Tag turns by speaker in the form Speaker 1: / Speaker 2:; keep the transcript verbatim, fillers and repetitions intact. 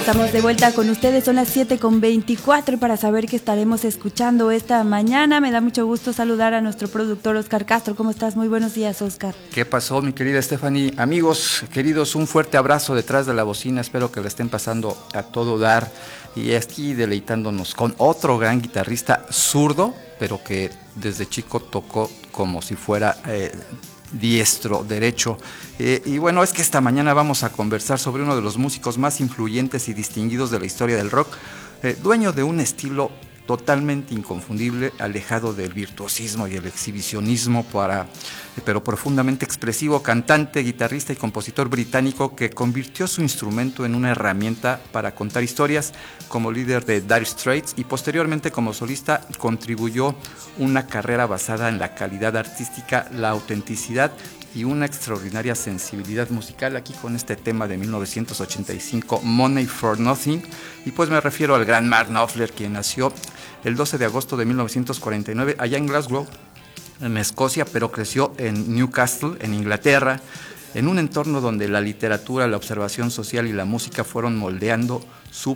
Speaker 1: estamos de vuelta con ustedes, son las siete con veinticuatro para saber qué estaremos escuchando esta mañana. Me da mucho gusto saludar a nuestro productor Oscar Castro. ¿Cómo estás? Muy buenos días, Oscar.
Speaker 2: ¿Qué pasó, mi querida Stephanie? Amigos, queridos, un fuerte abrazo detrás de la bocina. Espero que le estén pasando a todo dar y aquí deleitándonos con otro gran guitarrista zurdo, pero que desde chico tocó como si fuera eh, diestro, derecho. Eh, y bueno, es que esta mañana vamos a conversar sobre uno de los músicos más influyentes y distinguidos de la historia del rock, eh, dueño de un estilo totalmente inconfundible, alejado del virtuosismo y el exhibicionismo, para, pero profundamente expresivo, cantante, guitarrista y compositor británico que convirtió su instrumento en una herramienta para contar historias. Como líder de Dire Straits y posteriormente como solista contribuyó una carrera basada en la calidad artística, la autenticidad y una extraordinaria sensibilidad musical, aquí con este tema de mil novecientos ochenta y cinco, Money for Nothing. Y pues me refiero al gran Mark Knopfler, quien nació el doce de agosto de mil novecientos cuarenta y nueve allá en Glasgow, en Escocia, pero creció en Newcastle, en Inglaterra, en un entorno donde la literatura, la observación social y la música fueron moldeando su